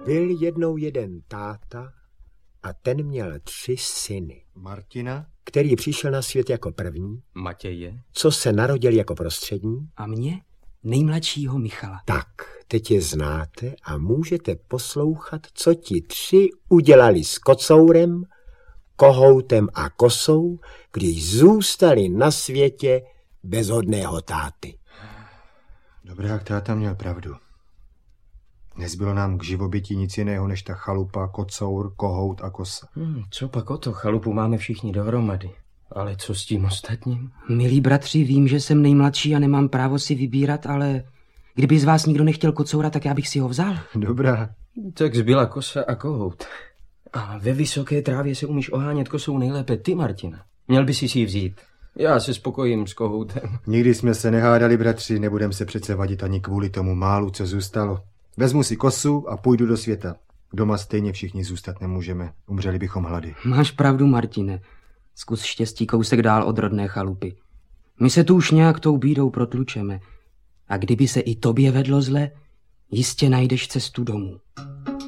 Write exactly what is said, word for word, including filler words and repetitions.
Byl jednou jeden táta a ten měl tři syny. Martina? Který přišel na svět jako první. Matěje. Co se narodil jako prostřední. A mě? Nejmladšího Michala. Tak, teď je znáte a můžete poslouchat, co ti tři udělali s kocourem, kohoutem a kosou, když zůstali na světě bez hodného táty. Dobrák táta měl pravdu. Nezbylo nám k živobytí nic jiného než ta chalupa, kocour, kohout a kosa. Hmm, co pak o to? Chalupu máme všichni dohromady. Ale co s tím ostatním? Milí bratři, vím, že jsem nejmladší a nemám právo si vybírat, ale kdyby z vás nikdo nechtěl kocoura, tak já bych si ho vzal. Dobrá. Tak zbyla kosa a kohout. A ve vysoké trávě se umíš ohánět kosou nejlépe ty, Martina. Měl by si si ji vzít. Já se spokojím s kohoutem. Nikdy jsme se nehádali, bratři, nebudem se přece vadit ani kvůli tomu málu, co zůstalo. Vezmu si kosu a půjdu do světa. Doma stejně všichni zůstat nemůžeme. Umřeli bychom hlady. Máš pravdu, Martine. Zkus štěstí kousek dál od rodné chalupy. My se tu už nějak tou bídou protlučeme. A kdyby se i tobě vedlo zle, jistě najdeš cestu domů.